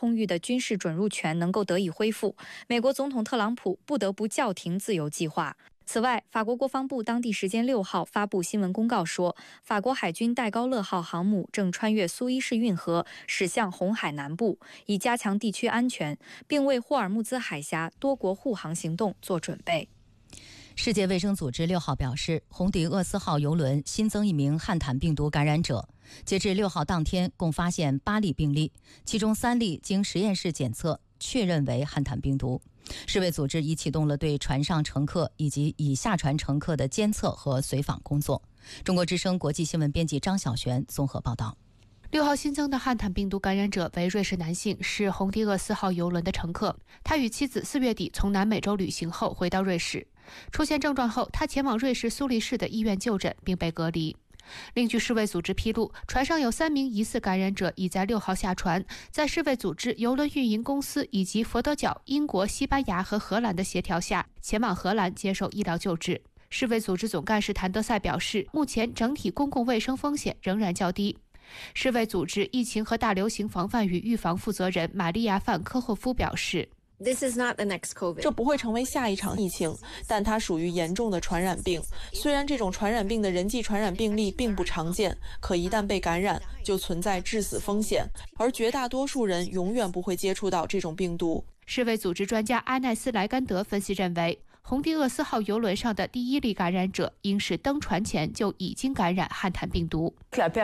空域的军事准入权能够得以恢复，美国总统特朗普不得不叫停自由计划。此外，法国国防部当地时间6号发布新闻公告说，法国海军戴高乐号航母正穿越苏伊士运河驶向红海南部，以加强地区安全，并为霍尔木兹海峡多国护航行动做准备。 世界卫生组织6号表示，红迪厄斯号邮轮新增1名汉坦病毒感染者。截至6号当天，共发现8例病例，其中3例经实验室检测确认为汉坦病毒。世卫组织已启动了对船上乘客以及已下船乘客的监测和随访工作。中国之声国际新闻编辑张晓璇综合报道。 6号新增的汉坦病毒感染者为瑞士男性，是红迪厄斯号邮轮的乘客。他与妻子4月底从南美洲旅行后回到瑞士，出现症状后，他前往瑞士苏黎世的医院就诊并被隔离。另据世卫组织披露，船上有3名疑似感染者已在6号下船，在世卫组织、邮轮运营公司以及佛得角、英国、西班牙和荷兰的协调下，前往荷兰接受医疗救治。世卫组织总干事谭德赛表示，目前整体公共卫生风险仍然较低。世卫组织疫情和大流行防范与预防负责人玛利亚·范科霍夫表示， 这不会成为下一场疫情，但它属于严重的传染病。虽然这种传染病的人际传染病例并不常见，可一旦被感染，就存在致死风险，而绝大多数人永远不会接触到这种病毒。 世卫组织专家阿奈斯莱甘德分析认为，红迪厄斯号邮轮上的第1例感染者应是登船前就已经感染汉坦病毒。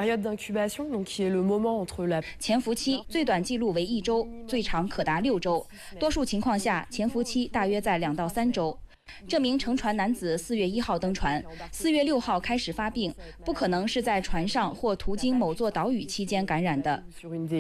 潜伏期最短记录为1周，最长可达6周，多数情况下潜伏期大约在2到3周。这名乘船男子4月1号登船，4月6号开始发病，不可能是在船上或途经某座岛屿期间感染的。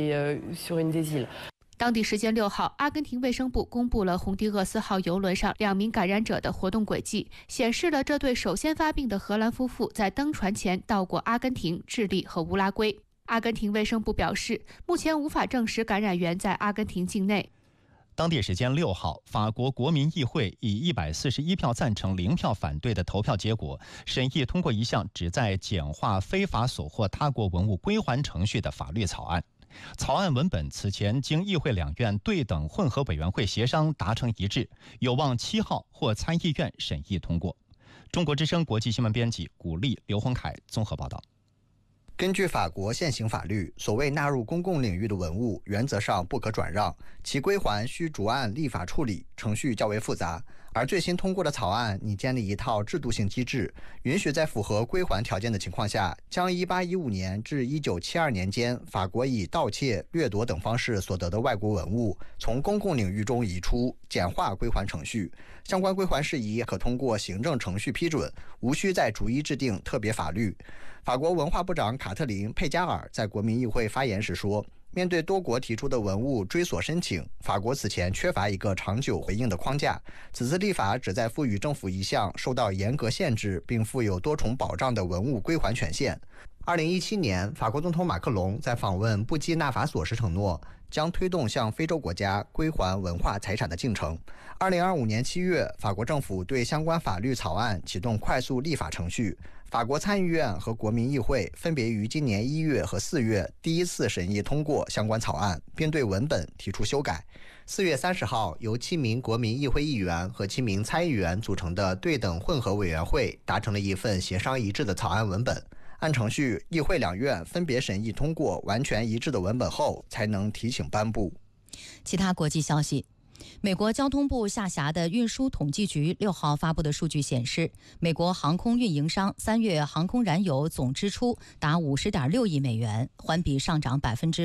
当地时间6号，阿根廷卫生部公布了红迪厄斯号邮轮上2名感染者的活动轨迹，显示了这对首先发病的荷兰夫妇在登船前到过阿根廷、智利和乌拉圭。阿根廷卫生部表示，目前无法证实感染源在阿根廷境内。 当地时间6号，法国国民议会以141票赞成、0票反对的投票结果，审议通过一项旨在简化非法索获他国文物归还程序的法律草案。草案文本此前经议会2院对等混合委员会协商达成一致，有望7号或参议院审议通过。中国之声国际新闻编辑古丽、刘洪凯综合报道。 根据法国现行法律，所谓纳入公共领域的文物原则上不可转让，其归还需逐案立法处理，程序较为复杂。而最新通过的草案拟建立一套制度性机制，允许在符合归还条件的情况下，将1815年至1972年间法国以盗窃、掠夺等方式所得的外国文物从公共领域中移出，简化归还程序。相关归还事宜可通过行政程序批准，无需再逐一制定特别法律。法国文化部长卡特琳·佩加尔在国民议会发言时说，面对多国提出的文物追索申请，法国此前缺乏一个长久回应的框架。此次立法旨在赋予政府一项受到严格限制并负有多重保障的文物归还权限。2017年，法国总统马克龙在访问布基纳法索时承诺，将推动向非洲国家归还文化财产的进程。2025年7月，法国政府对相关法律草案启动快速立法程序。法国参议院和国民议会分别于今年1月和4月第一次审议通过相关草案，并对文本提出修改。4月30号，由7名国民议会议员和7名参议员组成的对等混合委员会达成了一份协商一致的草案文本。按程序，议会2院分别审议通过完全一致的文本后，才能提请颁布。 其他国际消息，美国交通部下辖的运输统计局6号发布的数据显示，美国航空运营商3月航空燃油总支出达50.6亿美元，环比上涨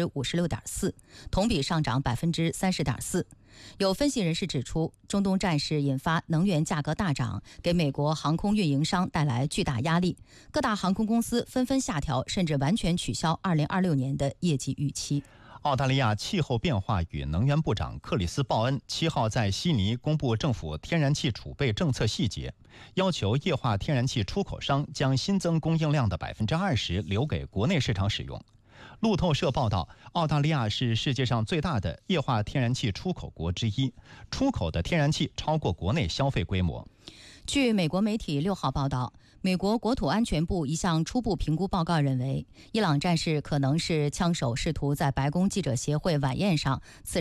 56.4%，同比上涨30.4%。有分析人士指出，中东战事引发能源价格大涨，给美国航空运营商带来巨大压力，各大航空公司纷纷下调甚至完全取消2026年的业绩预期。 澳大利亚气候变化与能源部长克里斯·鲍恩7号在悉尼公布政府天然气储备政策细节，要求液化天然气出口商将新增供应量的20%留给国内市场使用。路透社报道，澳大利亚是世界上最大的液化天然气出口国之一，出口的天然气超过国内消费规模。 据美国媒体6号报道，美国国土安全部一项初步评估报告认为，伊朗战事可能是枪手试图在白宫记者协会晚宴上刺